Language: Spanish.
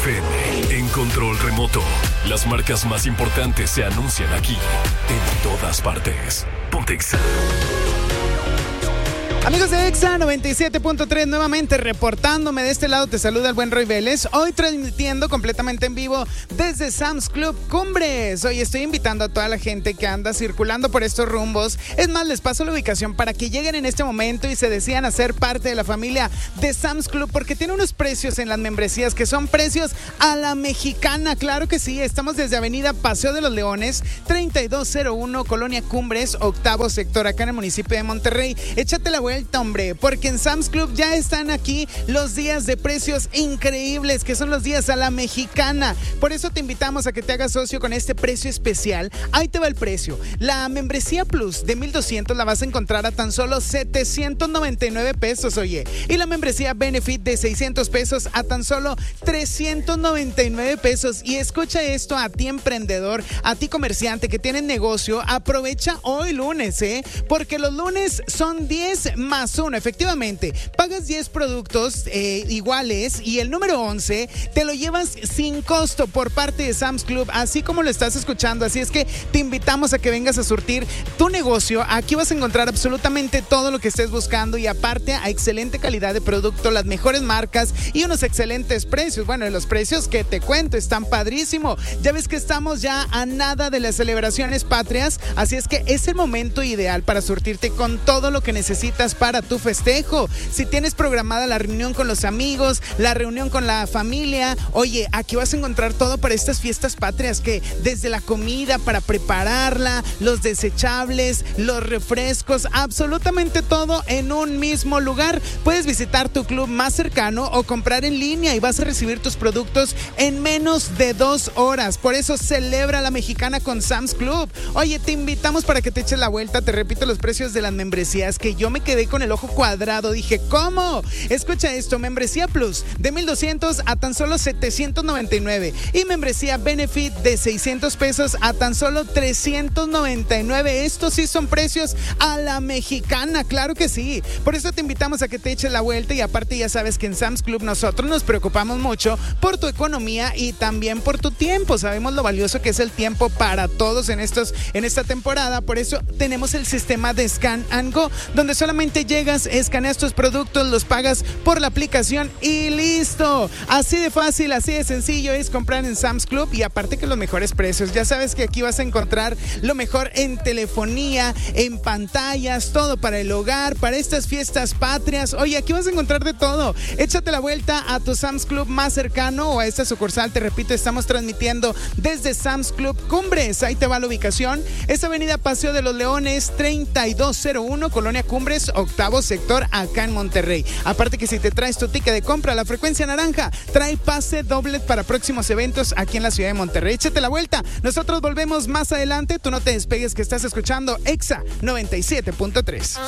FM, en control remoto. Las marcas más importantes se anuncian aquí, en todas partes. Ponte Exa. Amigos de Exa 97.3, nuevamente reportándome de este lado, te saluda el buen Roy Vélez. Hoy transmitiendo completamente en vivo desde Sam's Club Cumbres. Hoy estoy invitando a toda la gente que anda circulando por estos rumbos. Es más, les paso la ubicación para que lleguen en este momento y se decidan a ser parte de la familia de Sam's Club, porque tiene unos precios en las membresías que son precios a la mexicana. Claro que sí, estamos desde Avenida Paseo de los Leones, 3201, Colonia Cumbres, octavo sector, acá en el municipio de Monterrey. Échate la vuelta, hombre, porque en Sam's Club ya están aquí los días de precios increíbles, que son los días a la mexicana. Por eso te invitamos a que te hagas socio con este precio especial. Ahí te va el precio. La membresía Plus de 1,200 la vas a encontrar a tan solo 799 pesos, oye. Y la membresía Benefit de 600 pesos a tan solo 399 pesos. Y escucha esto, a ti emprendedor, a ti comerciante que tienes negocio, aprovecha hoy lunes, porque los lunes son 10 más 1, efectivamente. Pagas 10 productos iguales y el número 11 te lo llevas sin costo por parte de Sam's Club, así como lo estás escuchando. Así es que te invitamos a que vengas a surtir tu negocio. Aquí vas a encontrar absolutamente todo lo que estés buscando y aparte a excelente calidad de producto, las mejores marcas y unos excelentes precios. Bueno, los precios que te cuento están padrísimo. Ya ves que estamos ya a nada de las celebraciones patrias, así es que es el momento ideal para surtirte con todo lo que necesitas para tu festejo. Si tienes programada la reunión con los amigos, la reunión con la familia, oye, aquí vas a encontrar todo para estas fiestas patrias, que desde la comida para prepararla, los desechables, los refrescos, absolutamente todo en un mismo lugar. Puedes visitar tu club más cercano o comprar en línea y vas a recibir tus productos en menos de 2 horas. Por eso celebra la mexicana con Sam's Club. Oye, te invitamos para que te eches la vuelta. Te repito los precios de las membresías, que yo me quedé con el ojo cuadrado. Dije, ¿cómo? Escucha esto, membresía Plus de 1,200 a tan solo 799 y membresía Benefit de 600 pesos a tan solo 399. Estos sí son precios a la mexicana, claro que sí. Por eso te invitamos a que te eches la vuelta y aparte ya sabes que en Sam's Club nosotros nos preocupamos mucho por tu economía y también por tu tiempo. Sabemos lo valioso que es el tiempo para todos en esta temporada. Por eso tenemos el sistema de Scan and Go, donde solamente llegas, escaneas tus productos, los pagas por la aplicación y listo. Así de fácil, así de sencillo es comprar en Sam's Club y aparte que los mejores precios. Ya sabes que aquí vas a encontrar lo mejor en telefonía, en pantallas, todo para el hogar, para estas fiestas patrias. Oye, aquí vas a encontrar de todo. Échate la vuelta a tu Sam's Club más cercano o a esta sucursal. Te repito, estamos transmitiendo desde Sam's Club Cumbres. Ahí te va la ubicación. Es Avenida Paseo de los Leones, 3201, Colonia Cumbres, octavo sector, acá en Monterrey. Aparte que si te traes tu ticket de compra, la frecuencia naranja trae pase doble para próximos eventos aquí en la ciudad de Monterrey. Échate la vuelta. Nosotros volvemos más adelante. Tú no te despegues, que estás escuchando Exa 97.3.